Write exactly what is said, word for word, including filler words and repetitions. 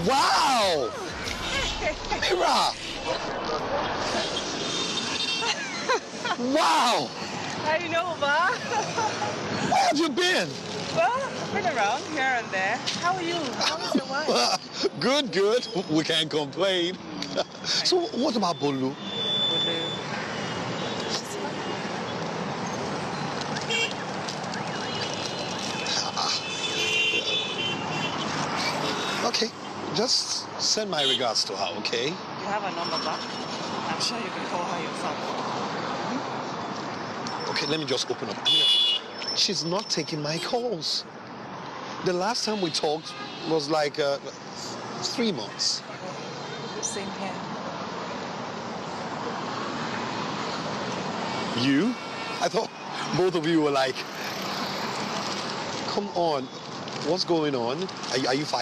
Wow! Mira! Wow! I know, ba? Where have you been? Well, I've been around here and there. How are you? How is your wife? Good, good. We can't complain. So what about Bolu? Bolu. She's fine. Okay, just send my regards to her, okay? You have a number, ba? I'm sure you can call her yourself. Okay, let me just open up. She's not taking my calls. The last time we talked was like uh, three months. Same here. You? I thought both of you were like, come on, what's going on? Are, are you fighting?